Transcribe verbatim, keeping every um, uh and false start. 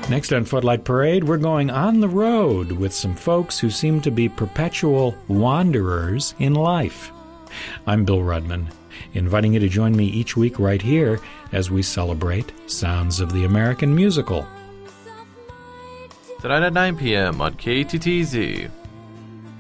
Next on Footlight Parade, we're going on the road with some folks who seem to be perpetual wanderers in life. I'm Bill Rudman, inviting you to join me each week right here as we celebrate Sounds of the American Musical. Tonight at nine p.m. on K T T Z.